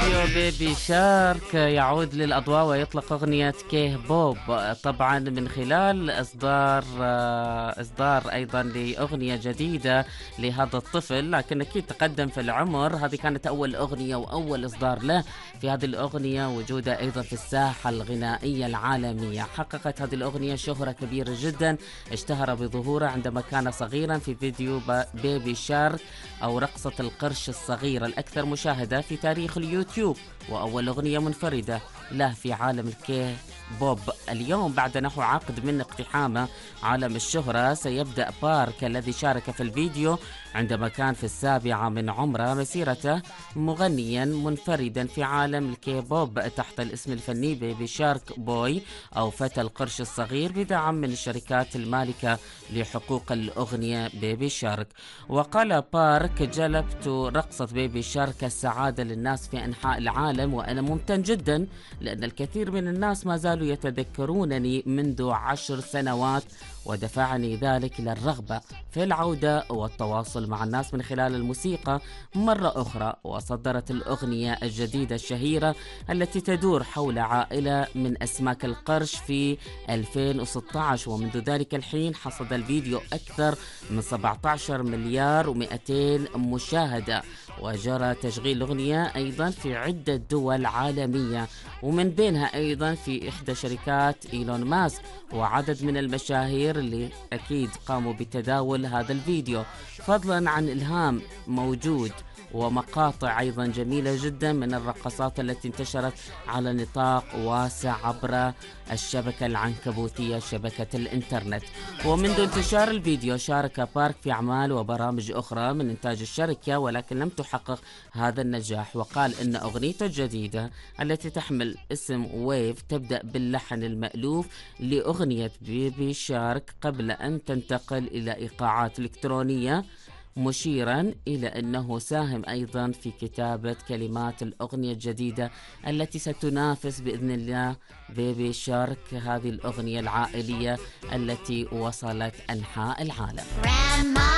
فيديو بيبي شارك يعود للأضواء ويطلق أغنية كيه بوب، طبعا من خلال إصدار أيضا لأغنية جديدة لهذا الطفل، لكن أكيد تقدم في العمر. هذه كانت أول أغنية وأول إصدار له. في هذه الأغنية وجوده أيضا في الساحة الغنائية العالمية. حققت هذه الأغنية شهرة كبيرة جدا، اشتهر بظهوره عندما كان صغيرا في فيديو بيبي شارك أو رقصة القرش الصغيرة الأكثر مشاهدة في تاريخ اليوتيوب، وأول أغنية منفردة له في عالم الكيه بوب. اليوم بعد نحو عقد من اقتحامه عالم الشهرة، سيبدأ بارك الذي شارك في الفيديو عندما كان في 7 من عمره مسيرته مغنيا منفردا في عالم الكي بوب تحت الاسم الفني بيبي شارك بوي أو فتى القرش الصغير، بدعم من الشركات المالكة لحقوق الأغنية بيبي شارك. وقال بارك: جلبت رقصة بيبي شارك السعادة للناس في أنحاء العالم، وأنا ممتن جدا لأن الكثير من الناس ما زالوا يتذكرونني منذ 10 سنوات، ودفعني ذلك إلى الرغبة في العودة والتواصل مع الناس من خلال الموسيقى مرة أخرى. وصدرت الأغنية الجديدة الشهيرة التي تدور حول عائلة من أسماك القرش في 2016، ومنذ ذلك الحين حصد الفيديو أكثر من 17 مليار و200 مشاهدة، وجرى تشغيل الأغنية أيضا في عدة دول عالمية، ومن بينها أيضا في إحدى شركات إيلون ماسك وعدد من المشاهير اللي أكيد قاموا بتداول هذا الفيديو، فضلا عن إلهام موجود ومقاطع أيضا جميلة جدا من الرقصات التي انتشرت على نطاق واسع عبر الشبكة العنكبوتية شبكة الإنترنت. ومنذ انتشار الفيديو شارك بارك في أعمال وبرامج أخرى من إنتاج الشركة، ولكن لم تحقق هذا النجاح. وقال إن أغنيته الجديدة التي تحمل اسم ويف تبدأ باللحن المألوف لأغنية بيبي شارك قبل أن تنتقل إلى إيقاعات إلكترونية، مشيرا إلى أنه ساهم أيضا في كتابة كلمات الأغنية الجديدة التي ستنافس بإذن الله بيبي شارك هذه الأغنية العائلية التي وصلت أنحاء العالم.